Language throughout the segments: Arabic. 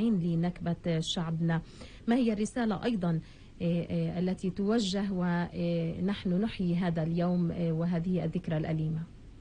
واعين لنكبة شعبنا. ما هي الرسالة أيضا التي توجه ونحن نحيي هذا اليوم وهذه الذكرى الأليمة؟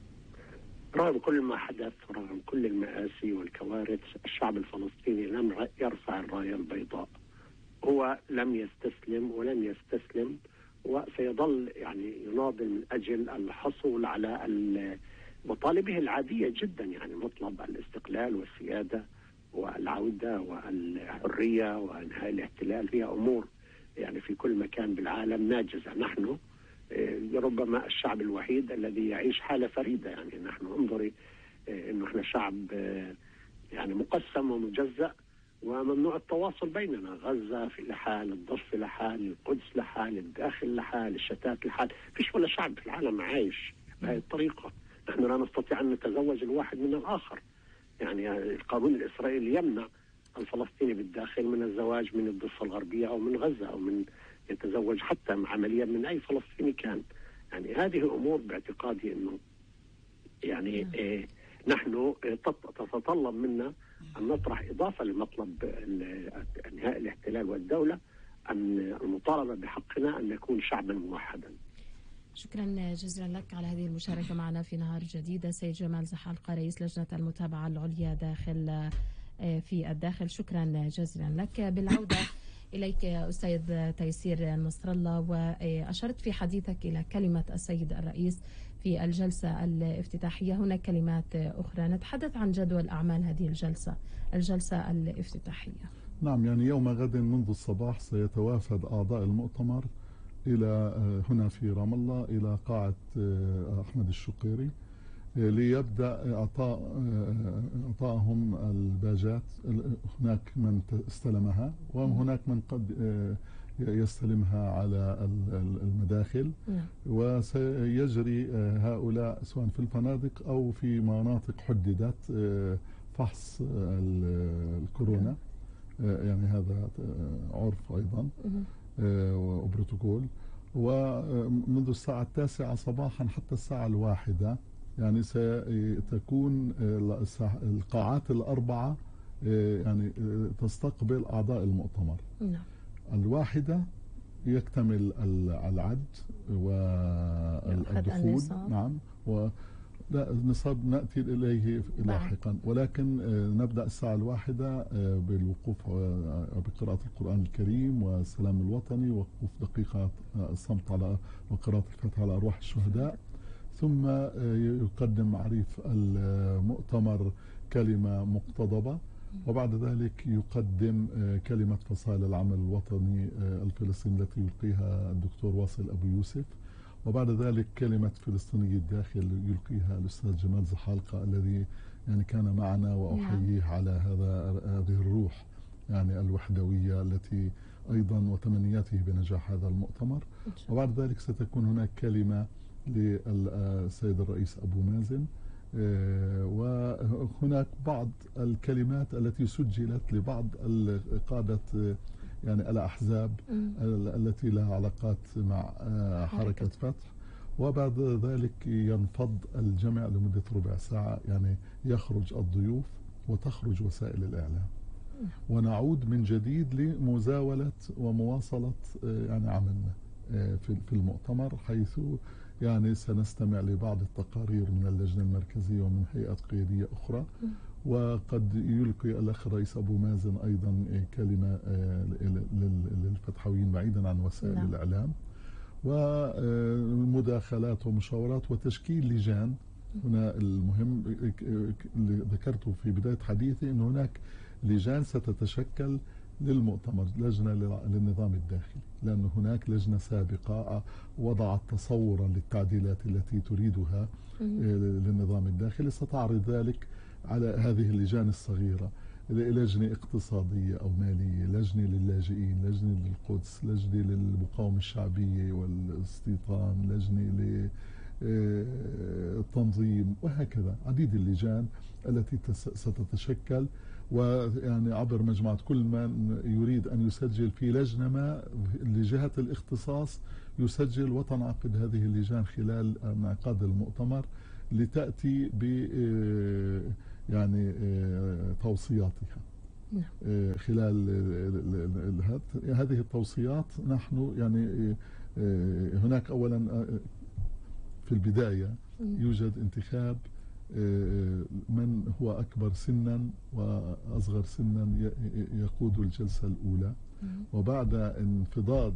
رغم كل ما حدث، رغم كل المآسي والكوارث، الشعب الفلسطيني لم يرفع الراية البيضاء. هو لم يستسلم ولن يستسلم، وسيظل يعني يناضل من أجل الحصول على مطالبه العادية جدا، يعني مطلب الاستقلال والسيادة والعودة والحرية وإنهاء الاحتلال. هي أمور يعني في كل مكان بالعالم ناجزة. نحن ربما الشعب الوحيد الذي يعيش حالة فريدة. يعني نحن انظري انه احنا شعب يعني مقسم ومجزأ وممنوع التواصل بيننا. غزة في لحال، الضفة لحال، القدس لحال، الداخل لحال، الشتات لحال. فيش ولا شعب في العالم عايش بهذه الطريقة. نحن لا نستطيع أن نتزوج الواحد من الآخر. يعني القانون الإسرائيلي يمنع الفلسطيني بالداخل من الزواج من الضفة الغربية أو من غزة أو من يتزوج حتى عمليا من أي فلسطيني كان. يعني هذه أمور باعتقادي أنه يعني نحن تتطلب منا أن نطرح إضافة لمطلب إنهاء الاحتلال والدولة، أن المطالبة بحقنا أن نكون شعبا موحدا. شكرا جزيلا لك على هذه المشاركة معنا في نهار جديد سيد جمال زحالقة رئيس لجنة المتابعة العليا في الداخل. شكرا جزيلا لك. بالعودة إليك أستاذ تيسير نصر الله، وأشرت في حديثك إلى كلمة السيد الرئيس في الجلسة الافتتاحية. هناك كلمات أخرى. نتحدث عن جدول أعمال هذه الجلسة الافتتاحية. نعم، يعني يوم غد منذ الصباح سيتوافد أعضاء المؤتمر إلى هنا في رام الله إلى قاعة أحمد الشقيري ليبدأ إعطائهم الباجات. هناك من استلمها وهناك من قد يستلمها على المداخل، وسيجري هؤلاء سواء في الفنادق أو في مناطق حددت فحص الكورونا. يعني هذا عرف أيضا وبروتوكول. ومنذ الساعة 9 صباحا حتى الساعة 1 يعني ستكون القاعات الأربعة يعني تستقبل أعضاء المؤتمر. 1 يكتمل العد والدخول. نعم، لا النصاب نأتي إليه لاحقا، ولكن نبدأ الساعة 1 بالوقوف بقراءة القرآن الكريم والسلام الوطني، ووقوف دقيقة الصمت على وقراءة الفاتحة على أرواح الشهداء. ثم يقدم معرف المؤتمر كلمة مقتضبة، وبعد ذلك يقدم كلمة فصائل العمل الوطني الفلسطيني التي يلقيها الدكتور واصل أبو يوسف، وبعد ذلك كلمة فلسطيني الداخل يلقيها الأستاذ جمال زحالقة الذي يعني كان معنا، وأحييه على هذه الروح يعني الوحدوية التي أيضا وتمنياته بنجاح هذا المؤتمر. وبعد ذلك ستكون هناك كلمة للسيد الرئيس أبو مازن، وهناك بعض الكلمات التي سجلت لبعض قادة يعني الأحزاب التي لها علاقات مع حركة فتح. وبعد ذلك ينفض الجمع لمدة ربع ساعة، يعني يخرج الضيوف وتخرج وسائل الإعلام، ونعود من جديد لمزاولة ومواصلة يعني عملنا في المؤتمر، حيث يعني سنستمع لبعض التقارير من اللجنة المركزية ومن هيئات قيادية أخرى، وقد يلقي الأخ الرئيس أبو مازن أيضا كلمة للفتحويين بعيدا عن وسائل الإعلام، ومداخلات ومشاورات وتشكيل لجان. هنا المهم اللي ذكرته في بداية حديثي أن هناك لجان ستتشكل للمؤتمر، لجنة للنظام الداخلي، لأن هناك لجنة سابقة وضعت تصورا للتعديلات التي تريدها للنظام الداخلي، ستعرض ذلك على هذه اللجان الصغيرة. لجنة اقتصادية أو مالية، لجنة للاجئين، لجنة للقدس، لجنة للمقاومة الشعبية والاستيطان، لجنة للتنظيم، وهكذا عديد اللجان التي ستتشكل. ويعني عبر مجموعة كل من يريد أن يسجل في لجنة ما لجهة الاختصاص يسجل، وتنعقد هذه اللجان خلال انعقاد المؤتمر لتأتي ب يعني توصياتها. خلال هذه التوصيات. نحن يعني هناك أولا في البداية يوجد انتخاب من هو أكبر سنا وأصغر سنا يقود الجلسة الأولى، وبعد انفضاض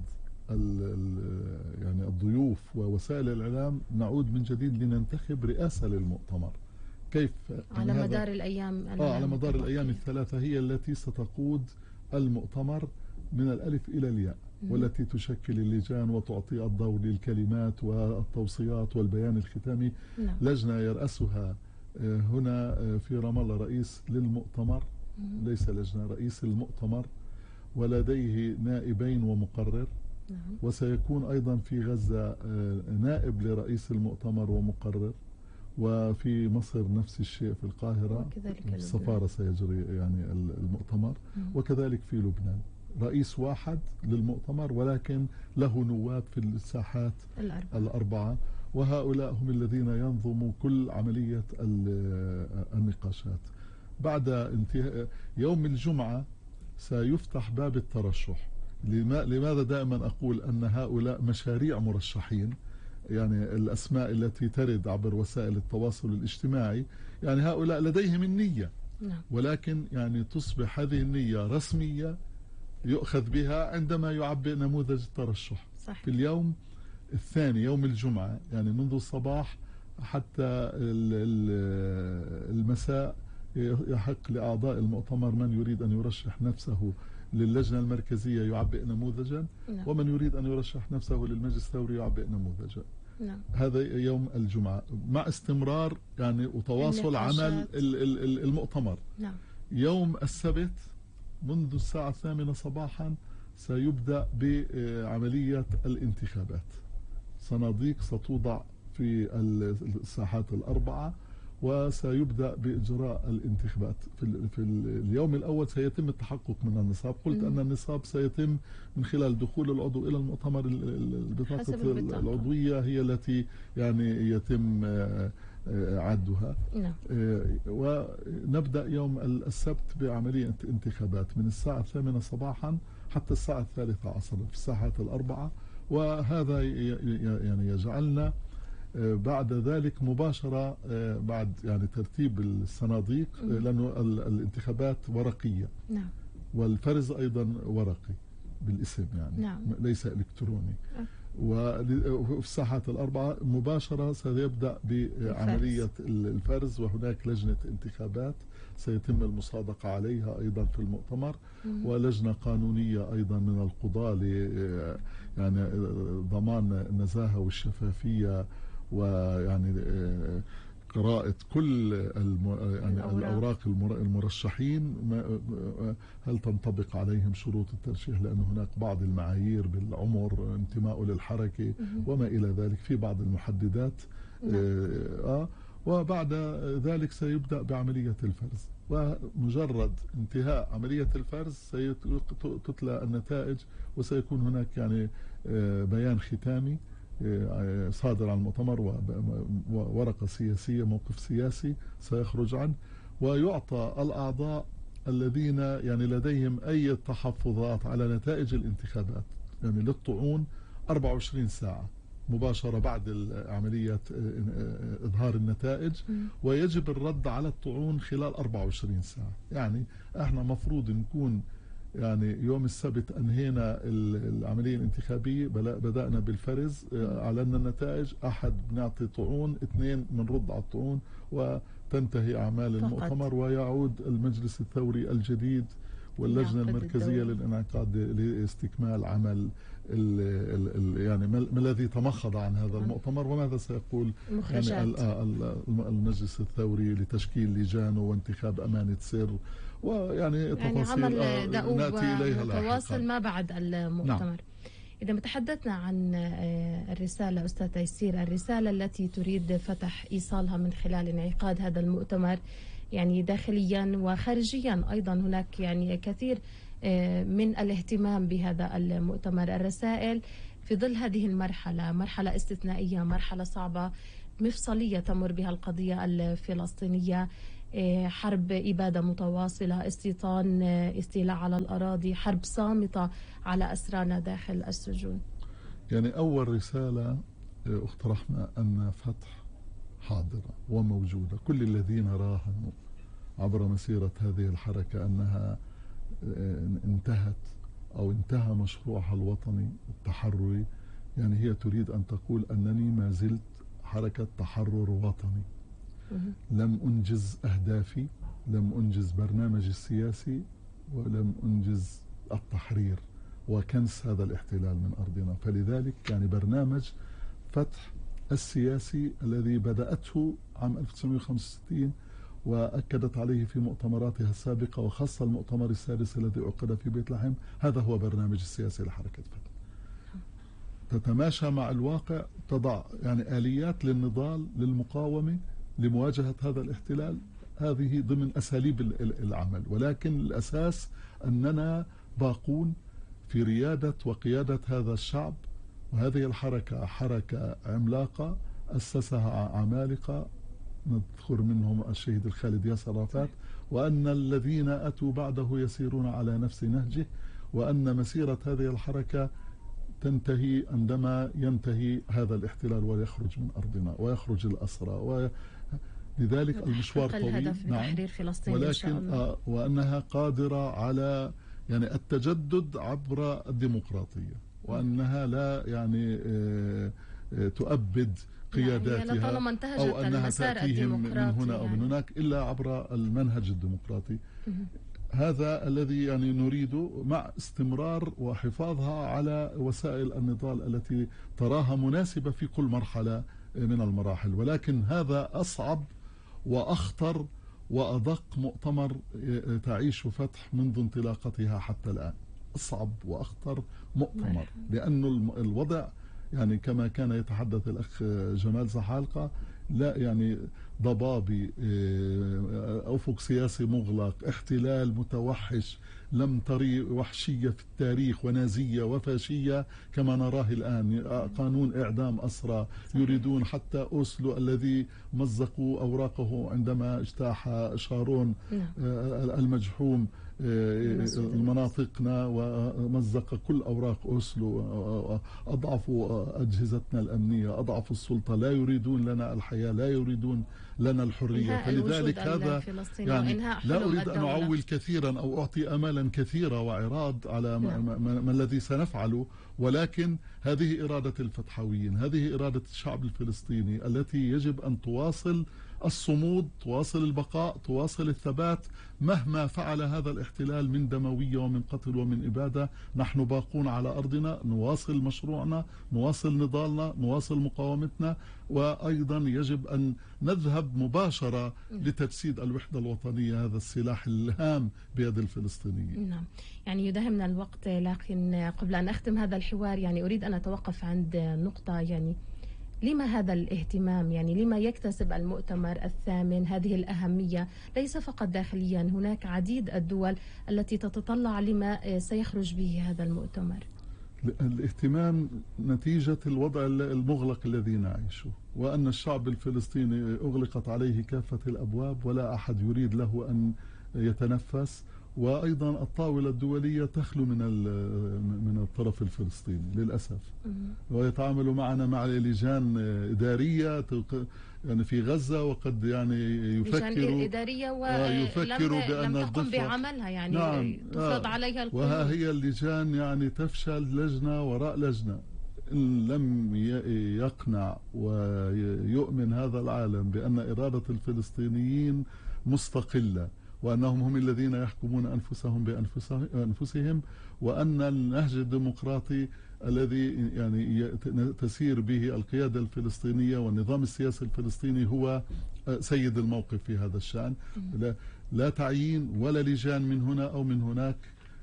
يعني الضيوف ووسائل الإعلام نعود من جديد لننتخب رئاسة للمؤتمر. كيف على مدار الأيام على مدار الأيام الثلاثة هي التي ستقود المؤتمر من الألف إلى الياء، والتي تشكل اللجان وتعطي الضوء للكلمات والتوصيات والبيان الختامي. لجنة يرأسها هنا في رام الله رئيس للمؤتمر، ليس لجنة، رئيس المؤتمر، ولديه نائبين ومقرر. وسيكون أيضا في غزة نائب لرئيس المؤتمر ومقرر، وفي مصر نفس الشيء، في القاهرة في السفارة سيجري يعني المؤتمر، وكذلك في لبنان رئيس واحد للمؤتمر ولكن له نواب في الساحات الأربعة، وهؤلاء هم الذين ينظموا كل عملية النقاشات. بعد انتهاء يوم الجمعة سيفتح باب الترشح. لماذا دائما أقول أن هؤلاء مشاريع مرشحين؟ يعني الأسماء التي ترد عبر وسائل التواصل الاجتماعي، يعني هؤلاء لديهم النية، ولكن يعني تصبح هذه النية رسمية يؤخذ بها عندما يعبئ نموذج الترشح. صح. في اليوم الثاني يوم الجمعة، يعني منذ الصباح حتى المساء، يحق لأعضاء المؤتمر من يريد أن يرشح نفسه للجنة المركزية يعبئ نموذجا، ومن يريد أن يرشح نفسه للمجلس الثوري يعبئ نموذجا. هذا يوم الجمعة مع استمرار يعني وتواصل عمل المؤتمر. يوم السبت منذ الساعة 8 صباحا سيبدأ بعملية الانتخابات. صناديق ستوضع في الساحات الأربعة وسيبدأ بإجراء الانتخابات. في اليوم الأول سيتم التحقق من النصاب. قلت أن النصاب سيتم من خلال دخول العضو إلى المؤتمر. البطاقة العضوية هي التي يعني يتم عدها. ونبدأ يوم السبت بعملية انتخابات من الساعة 8 صباحا حتى الساعة 3 عصرا في الساحات الأربعة. وهذا يعني يجعلنا بعد ذلك مباشرة بعد يعني ترتيب الصناديق، لأنه الانتخابات ورقية. والفرز أيضا ورقي بالاسم، يعني ليس إلكتروني. وفي الساحات الأربعة مباشرة سيبدأ بعملية الفرز، وهناك لجنة انتخابات سيتم المصادقة عليها أيضا في المؤتمر، ولجنة قانونية أيضا من القضاة يعني ضمان النزاهة والشفافية، ويعني قراءة كل الأوراق المرشحين، هل تنطبق عليهم شروط الترشيح، لأن هناك بعض المعايير بالعمر، انتماء للحركة وما إلى ذلك في بعض المحددات. وبعد ذلك سيبدأ بعملية الفرز، ومجرد انتهاء عملية الفرز ستتلى النتائج، وسيكون هناك يعني بيان ختامي صادر عن المؤتمر وورقة سياسية، موقف سياسي سيخرج عنه، ويعطى الأعضاء الذين يعني لديهم أي تحفظات على نتائج الانتخابات يعني للطعون 24 ساعة مباشرة بعد عملية إظهار النتائج، ويجب الرد على الطعون خلال 24 ساعة. يعني احنا مفروض نكون يعني يوم السبت أنهينا العملية الانتخابية، بدأنا بالفرز، أعلنا النتائج، أحد بنعطي طعون، اثنين بنرد على الطعون، وتنتهي أعمال المؤتمر، ويعود المجلس الثوري الجديد واللجنة المركزية للانعقاد لاستكمال عمل يعني ما الذي تمخض عن هذا المؤتمر، وماذا سيقول يعني المجلس الثوري لتشكيل لجانه وانتخاب أمانة سر، ويعني تفاصيل عمل دؤوب نأتي إليها متواصل ما بعد المؤتمر. إذا تحدثنا عن الرسالة أستاذ تيسير، الرسالة التي تريد فتح إيصالها من خلال انعقاد هذا المؤتمر يعني داخليا وخارجيا أيضا، هناك يعني كثير من الاهتمام بهذا المؤتمر. الرسائل في ظل هذه المرحلة، مرحلة استثنائية، مرحلة صعبة، مفصلية تمر بها القضية الفلسطينية، حرب إبادة متواصلة، استيطان، استيلاء على الأراضي، حرب صامتة على أسرانا داخل السجون. يعني أول رسالة أخت رحمة أن فتح حاضرة وموجودة. كل الذين راهنوا عبر مسيرة هذه الحركة أنها انتهت أو انتهى مشروعها الوطني التحرري، يعني هي تريد أن تقول أنني ما زلت حركة تحرر وطني، لم أنجز أهدافي، لم أنجز برنامجي السياسي، ولم أنجز التحرير وكنس هذا الاحتلال من أرضنا. فلذلك يعني برنامج فتح السياسي الذي بدأته عام 1965 وأكدت عليه في مؤتمراتها السابقة، وخاصة المؤتمر السادس الذي عقد في بيت لحم، هذا هو برنامج السياسي لحركة فتح. تتماشى مع الواقع، تضع يعني آليات للنضال للمقاومة لمواجهة هذا الاحتلال، هذه ضمن أساليب العمل. ولكن الأساس أننا باقون في ريادة وقيادة هذا الشعب، وهذه الحركة حركة عملاقة أسسها عمالقة نذكر منهم الشهيد الخالد ياسر عرفات، وأن الذين أتوا بعده يسيرون على نفس نهجه، وأن مسيرة هذه الحركة تنتهي عندما ينتهي هذا الاحتلال ويخرج من أرضنا ويخرج الأسرى، لذلك المشوار طويل. نعم، فلسطين ولكن إن شاء الله. وأنها قادرة على يعني التجدد عبر الديمقراطية، وأنها لا يعني تؤبد قياداتها أو أنها تأتيهم من هنا أو من هناك إلا عبر المنهج الديمقراطي. هذا الذي يعني نريده، مع استمرار وحفاظها على وسائل النضال التي تراها مناسبة في كل مرحلة من المراحل. ولكن هذا أصعب وأخطر وأدق مؤتمر تعيش فتح منذ انطلاقتها حتى الآن. أصعب وأخطر مؤتمر، لأن الوضع يعني كما كان يتحدث الأخ جمال زحالقة، لا يعني ضبابي، أفق سياسي مغلق، احتلال متوحش لم تري وحشية في التاريخ ونازية وفاشية كما نراه الآن. قانون إعدام أسرى، يريدون حتى أوسلو الذي مزقوا أوراقه عندما اجتاح شارون المجحوم مناطقنا ومزق كل أوراق أوسلو، أضعفوا أجهزتنا الأمنية، أضعفوا السلطة، لا يريدون لنا الحياة، لا يريدون لنا الحرية. فلذلك هذا يعني لا أريد أن أعول كثيرا أو أعطي أملا كثيرة وعراض على ما الذي سنفعله، ولكن هذه إرادة الفتحويين، هذه إرادة الشعب الفلسطيني التي يجب أن تواصل الصمود، تواصل البقاء، تواصل الثبات مهما فعل هذا الاحتلال من دموية ومن قتل ومن إبادة. نحن باقون على أرضنا، نواصل مشروعنا، نواصل نضالنا، نواصل مقاومتنا، وأيضا يجب أن نذهب مباشرة لتجسيد الوحدة الوطنية، هذا السلاح الهام بيد الفلسطينيين. نعم، يعني يداهمنا الوقت، لكن قبل أن أختم هذا الحوار يعني أريد أن أتوقف عند نقطة. يعني لما هذا الاهتمام؟ يعني لما يكتسب المؤتمر الثامن هذه الأهمية ليس فقط داخليا؟ هناك عديد الدول التي تتطلع لما سيخرج به هذا المؤتمر. الاهتمام نتيجة الوضع المغلق الذي نعيشه، وأن الشعب الفلسطيني أغلقت عليه كافة الأبواب ولا أحد يريد له أن يتنفس، وأيضا الطاولة الدولية تخلو من الطرف الفلسطيني للأسف، ويتعامل معنا مع لجان إدارية يعني في غزة، وقد يعني يفكروا إدارية بأن لم تقم بعملها، يعني نعم تفرض عليها القيود. وها هي اللجان يعني تفشل لجنة وراء لجنة. إن لم يقنع ويؤمن هذا العالم بأن إرادة الفلسطينيين مستقلة، وأنهم هم الذين يحكمون أنفسهم بأنفسهم، وأن النهج الديمقراطي الذي يعني تسير به القيادة الفلسطينية والنظام السياسي الفلسطيني هو سيد الموقف في هذا الشأن. لا تعيين ولا لجان من هنا أو من هناك،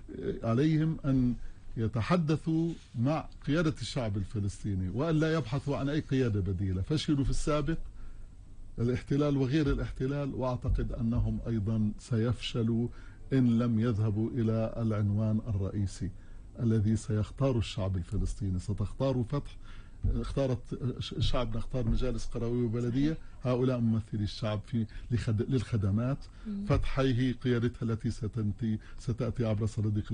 عليهم أن يتحدثوا مع قيادة الشعب الفلسطيني وأن لا يبحثوا عن أي قيادة بديلة. فشلوا في السابق، الاحتلال وغير الاحتلال، وأعتقد أنهم أيضا سيفشلوا إن لم يذهبوا إلى العنوان الرئيسي الذي سيختار الشعب الفلسطيني. ستختار فتح الشعب اختار مجالس قروية وبلدية، هؤلاء ممثلي الشعب للخدمات. فتحي هي قيادتها التي ستأتي عبر صناديق